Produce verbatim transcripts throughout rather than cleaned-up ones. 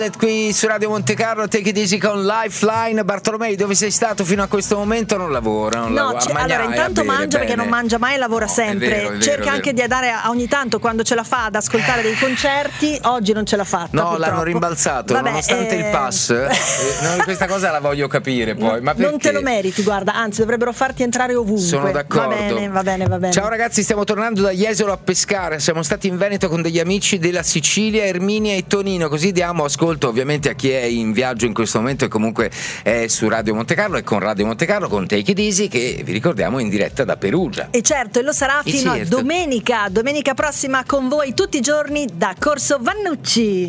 Qui su Radio Monte Carlo, Take It Easy con Lifeline. Bartolomei, dove sei stato fino a questo momento? Non lavora, non no, lavora. C- allora intanto mangia perché non mangia mai e lavora no, sempre. È vero, è vero, cerca è vero. anche di andare a, ogni tanto quando ce la fa ad ascoltare dei concerti. Oggi non ce l'ha fatta. No, purtroppo. l'hanno rimbalzato. Vabbè, nonostante eh... il pass. eh, no, questa cosa la voglio capire poi. Ma non te lo meriti, guarda, anzi dovrebbero farti entrare ovunque. Sono d'accordo. Va bene, va bene, va bene. Ciao ragazzi, stiamo tornando da Jesolo a pescare. Siamo stati in Veneto con degli amici della Sicilia, Erminia e Tonino. Così diamo ascolto ovviamente a chi è in viaggio in questo momento e comunque è su Radio Monte Carlo e con Radio Monte Carlo con Take It Easy, che vi ricordiamo in diretta da Perugia. E certo, e lo sarà e fino certo. a domenica domenica prossima con voi tutti i giorni da Corso Vannucci.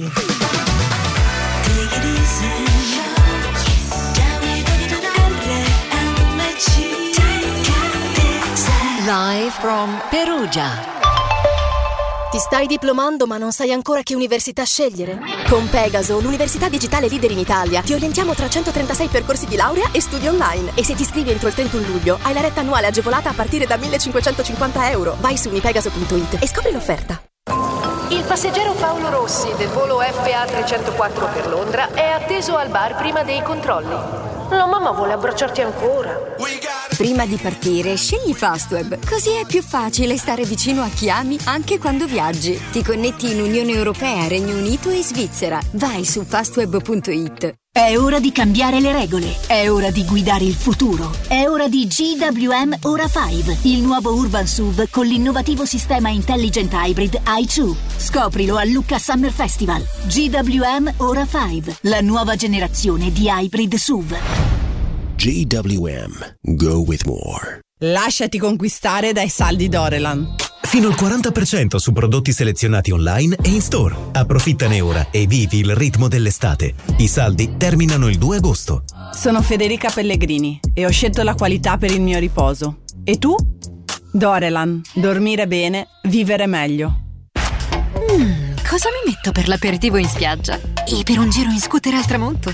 Live from Perugia. Ti stai diplomando ma non sai ancora che università scegliere? Con Pegaso, l'università digitale leader in Italia, ti orientiamo tra centotrentasei percorsi di laurea e studi online. E se ti iscrivi entro il trentuno luglio, hai la retta annuale agevolata a partire da millecinquecentocinquanta euro. Vai su unipegaso punto it e scopri l'offerta. Il passeggero Paolo Rossi del volo F A trecentoquattro per Londra è atteso al bar prima dei controlli. La mamma vuole abbracciarti ancora. Prima di partire, scegli Fastweb, così è più facile stare vicino a chi ami anche quando viaggi. Ti connetti in Unione Europea, Regno Unito e Svizzera. Vai su fastweb punto it. È ora di cambiare le regole, è ora di guidare il futuro, è ora di G W M Ora cinque, il nuovo Urban S U V con l'innovativo sistema Intelligent Hybrid i due. Scoprilo a Lucca Summer Festival. G W M Ora cinque, la nuova generazione di hybrid S U V. G W M. Go with more. Lasciati conquistare dai saldi Dorelan. Fino al quaranta per cento su prodotti selezionati online e in store. Approfittane ora e vivi il ritmo dell'estate. I saldi terminano il due agosto. Sono Federica Pellegrini e ho scelto la qualità per il mio riposo. E tu? Dorelan. Dormire bene, vivere meglio. Mm, cosa mi metto per l'aperitivo in spiaggia? E per un giro in scooter al tramonto?